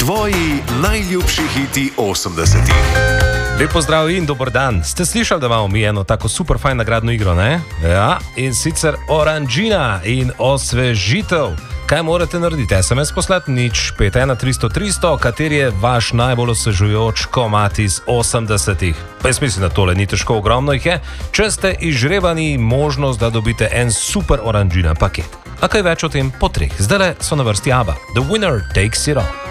Tvoji najljubši hiti 80-ih. Lep pozdrav in dober dan. Ste slišali, da imamo mi eno tako super fajn nagradno igro, ne? Ja, in sicer Oranžina in osvežitev. Kaj morate narediti? SMS poslati nič 51 300 300, kateri je vaš najbolj osvežujoč komad iz 80-ih. Pa jaz mislim, da tole ni težko, ogromno jih je. Če ste izžrebani, možnost, da dobite en super Oranžina paket. A kaj več o tem po treh. Zdajle so na vrsti ABBA. The winner takes it all.